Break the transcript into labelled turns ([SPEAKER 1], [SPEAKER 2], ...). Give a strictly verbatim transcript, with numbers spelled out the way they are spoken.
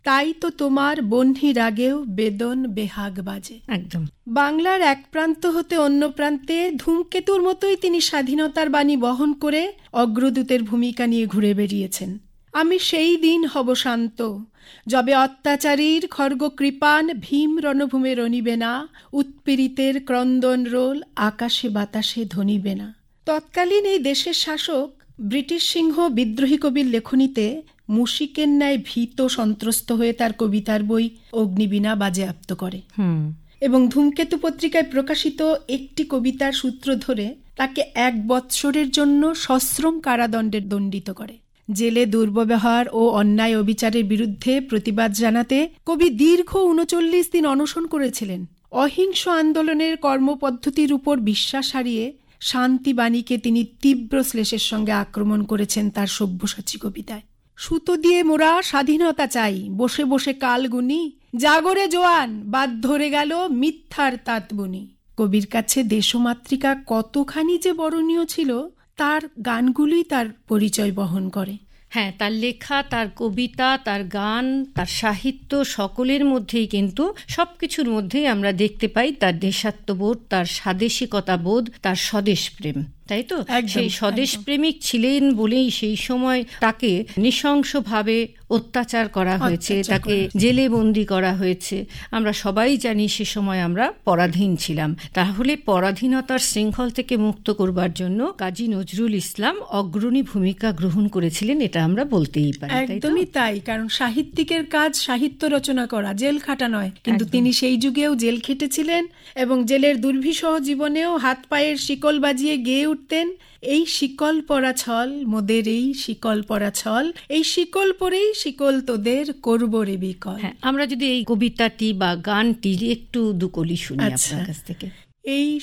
[SPEAKER 1] তাই তো তোমার বহ্নি রাগেও বেদন বেহাগ বাজে।
[SPEAKER 2] একদম
[SPEAKER 1] বাংলার এক প্রান্ত হতে অন্য প্রান্তে ধূমকেতুর মতোই তিনি স্বাধীনতার বাণী বহন করে অগ্রদূতের ভূমিকা নিয়ে ঘুরে বেরিয়েছেন। আমি সেই দিন হব শান্ত, যবে অত্যাচারীর খর্গ কৃপান ভীম রণভূমে রণিবে না, উৎপীড়িতের ক্রন্দন রোল আকাশে বাতাসে ধ্বনিবে না। তৎকালীন এই দেশের শাসক ব্রিটিশ সিংহ বিদ্রোহী কবির লেখনীতে মুশিকের ন্যায় ভীত সন্ত্রস্ত হয়ে তার কবিতার বই অগ্নিবীণা বাজেয়াপ্ত করে এবং ধূমকেতু পত্রিকায় প্রকাশিত একটি কবিতার সূত্র ধরে তাকে এক বৎসরের জন্য সশ্রম কারাদণ্ডে দণ্ডিত করে। জেলে দুর্ব্যবহার ও অন্যায় অবিচারের বিরুদ্ধে প্রতিবাদ জানাতে কবি দীর্ঘ উনচল্লিশ দিন অনশন করেছিলেন। অহিংস আন্দোলনের কর্মপদ্ধতির উপর বিশ্বাস হারিয়ে শান্তিবাণীকে তিনি তীব্র শ্লেষের সঙ্গে আক্রমণ করেছেন তার সব্যসাচী কবিতায়। সুতো দিয়ে মোরা স্বাধীনতা চাই, বসে বসে কাল গুনি, জাগরে জোয়ান বাদ ধরে গেল মিথ্যার তাঁতবুনি। কবির কাছে দেশমাতৃকা কতখানি যে বরণীয় ছিল তার গানগুলোই তার পরিচয় বহন করে।
[SPEAKER 2] হ্যাঁ, তার লেখা, তার কবিতা, তার গান, তার সাহিত্য সকলের মধ্যেই কিন্তু সবকিছুর মধ্যেই আমরা দেখতে পাই তার দেশাত্মবোধ, তার স্বাদেশিকতা বোধ, তার স্বদেশ প্রেম, তাই তো? সেই স্বদেশ প্রেমিক ছিলেন বলেই সেই সময় তাকে নৃশংসভাবে অত্যাচার করা হয়েছে, তাকে জেলে বন্দি করা হয়েছে। আমরা সবাই জানি সে সময় আমরা পরাধীন ছিলাম। তাহলে পরাধীনতার শৃঙ্খল থেকে মুক্ত করবার জন্য কাজী নজরুল ইসলাম অগ্রণী ভূমিকা গ্রহণ করেছিলেন, এটা আমরা বলতেই পারি।
[SPEAKER 1] একদমই তাই, কারণ সাহিত্যিকের কাজ সাহিত্য রচনা করা, জেল খাটা নয়। কিন্তু তিনি সেই যুগেও জেল খেটেছিলেন এবং জেলের দুর্বিষহ জীবনেও হাত পায়ের শিকল বাজিয়ে গেয়ে উঠতেন, এই শিকল পরা ছল মোদের, এই শিকল পরা ছল, এই শিকল পরেই শিকল তোদের করব রে বিকল।
[SPEAKER 2] হ্যাঁ, আমরা যদি এই কবিতাটি বা গানটি একটু দুকলি শুনি আপনার কাছ থেকে।
[SPEAKER 1] এই